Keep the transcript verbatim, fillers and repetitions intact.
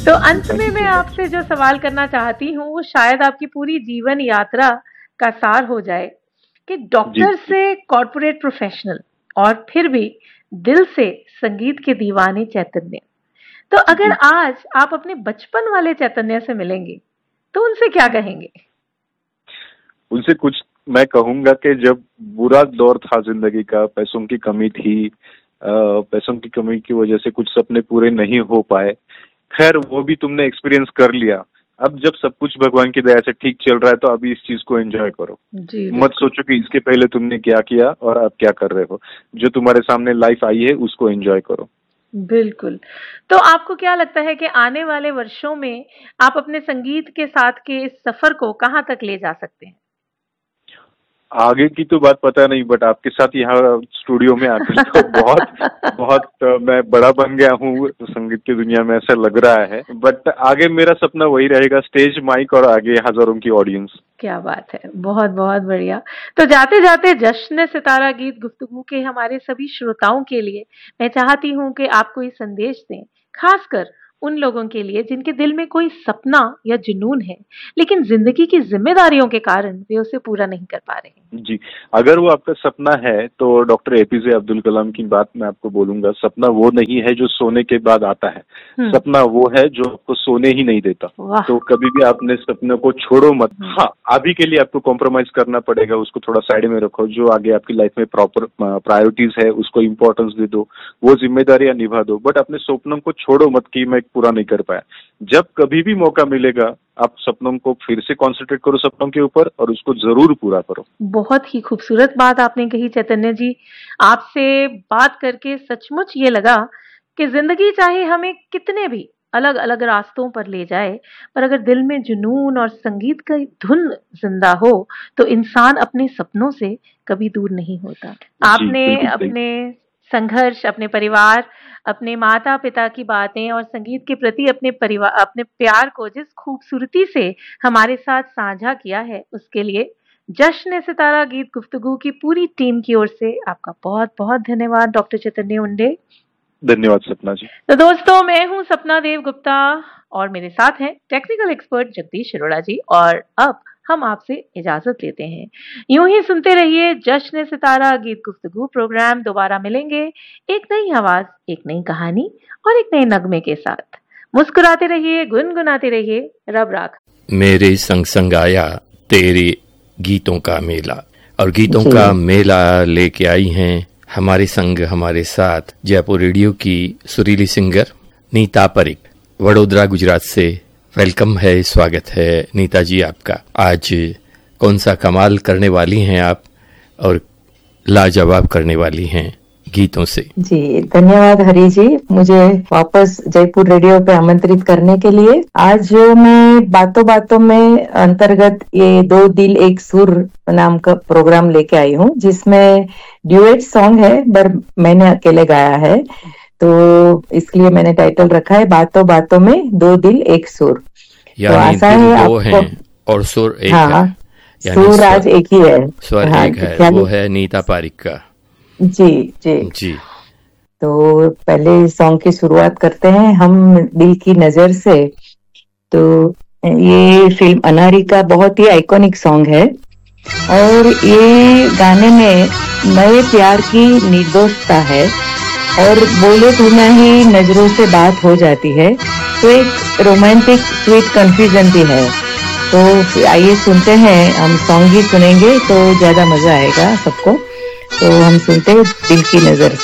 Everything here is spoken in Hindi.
तो अंत में मैं आपसे जो सवाल करना चाहती हूँ वो शायद आपकी पूरी जीवन यात्रा का सार हो जाए कि डॉक्टर से कॉर्पोरेट प्रोफेशनल और फिर भी दिल से संगीत के दीवाने चैतन्य। तो अगर आज आप अपने बचपन वाले चैतन्य से मिलेंगे तो उनसे क्या कहेंगे? उनसे कुछ मैं कहूंगा कि जब बुरा दौर था जिंदगी का, पैसों की कमी थी, पैसों की कमी की वजह से कुछ सपने पूरे नहीं हो पाए, खैर वो भी तुमने एक्सपीरियंस कर लिया। अब जब सब कुछ भगवान की दया से ठीक चल रहा है तो अभी इस चीज को एंजॉय करो। मत सोचो कि इसके पहले तुमने क्या किया और अब क्या कर रहे हो। जो तुम्हारे सामने लाइफ आई है उसको एंजॉय करो। बिल्कुल। तो आपको क्या लगता है कि आने वाले वर्षों में आप अपने संगीत के साथ के इस सफर को कहाँ तक ले जा सकते हैं? आगे की तो बात पता नहीं, बट आपके साथ यहाँ स्टूडियो में आकर तो बहुत बहुत मैं बड़ा बन गया हूँ संगीत की दुनिया में, ऐसा लग रहा है। बट आगे मेरा सपना वही रहेगा, स्टेज, माइक और आगे हजारों की ऑडियंस। क्या बात है, बहुत बहुत बढ़िया। तो जाते जाते जश्न सितारा गीत गुफ्तगू के हमारे सभी श्रोताओं के लिए मैं चाहती हूँ कि आप कोई संदेश दें, खासकर उन लोगों के लिए जिनके दिल में कोई सपना या जुनून है लेकिन जिंदगी की जिम्मेदारियों के कारण वे उसे पूरा नहीं कर पा रहे। जी, अगर वो आपका सपना है तो डॉक्टर एपीजे अब्दुल कलाम की बात मैं आपको बोलूंगा। सपना वो नहीं है जो सोने के बाद आता है, सपना वो है जो आपको सोने ही नहीं देता। तो कभी भी आपने सपने को छोड़ो मत। हाँ, अभी के लिए आपको कॉम्प्रोमाइज करना पड़ेगा, उसको थोड़ा साइड में रखो। जो आगे आपकी लाइफ में प्रॉपर प्रायोरिटीज है उसको इम्पोर्टेंस दे दो, वो जिम्मेदारियां निभा दो, बट अपने सपनों को छोड़ो मत कि मैं पूरा नहीं कर पाया। जब कभी भी मौका मिलेगा आप सपनों को फिर से कॉन्सेंट्रेट करो सपनों के ऊपर और उसको जरूर पूरा करो। बहुत ही खूबसूरत बात आपने कही चैतन्य जी। आपसे बात करके सचमुच ये लगा कि जिंदगी चाहे हमें कितने भी अलग अलग रास्तों पर ले जाए, पर अगर दिल में जुनून और संगीत का धुन जिंदा हो तो इंसान अपने सपनों से कभी दूर नहीं होता। आपने अपने संघर्ष, अपने परिवार, अपने माता पिता की बातें और संगीत के प्रति अपने परिवार, अपने प्यार को जिस खूबसूरती से हमारे साथ साझा किया है उसके लिए जश्न सितारा गीत गुफ्तगू की पूरी टीम की ओर से आपका बहुत बहुत धन्यवाद डॉक्टर चैतन्य उंडे। धन्यवाद सपना जी। तो दोस्तों, मैं हूं सपना देव गुप्ता और मेरे साथ हैं टेक्निकल एक्सपर्ट जगदीश अरोड़ा जी, और अब हम आपसे इजाजत लेते हैं। यूं ही सुनते रहिए जश्न सितारा गीत गुफ्तगू प्रोग्राम। दोबारा मिलेंगे एक नई आवाज, एक नई कहानी और एक नए नगमे के साथ। मुस्कुराते रहिए, गुनगुनाते रहिए, रब राख। मेरे संग संग आया तेरे गीतों का मेला, और गीतों का मेला लेके आई हैं हमारे संग हमारे साथ जयपुर रेडियो की सुरीली सिंगर नीता परिक, वडोदरा गुजरात से। वेलकम है, स्वागत है नीता जी आपका। आज कौन सा कमाल करने वाली हैं आप और लाजवाब करने वाली हैं गीतों से। जी धन्यवाद हरी जी, मुझे वापस जयपुर रेडियो पे आमंत्रित करने के लिए। आज जो मैं बातों बातों में अंतर्गत ये दो दिल एक सुर नाम का प्रोग्राम लेके आई हूँ, जिसमें ड्यूएट सॉन्ग है पर मैंने अकेले गाया है, तो इसलिए मैंने टाइटल रखा है बातों बातों में दो दिल एक सुर। तो आशा है आपको, और सुर एक हाँ, है, सुर आज एक ही है, स्वर हाँ, एक है, वो है नीता पारिक का। जी जी जी। तो पहले सॉन्ग की शुरुआत करते हैं हम दिल की नजर से। तो ये फिल्म अनारी का बहुत ही आइकॉनिक सॉन्ग है, और ये गाने में नए प्यार की निर्दोषता है, और बोले तो नहीं नजरों से बात हो जाती है, तो एक रोमांटिक स्वीट कंफ्यूजन भी है। तो आइए सुनते हैं, हम सॉन्ग ही सुनेंगे तो ज्यादा मजा आएगा सबको। तो हम सुनते हैं दिल की नजर।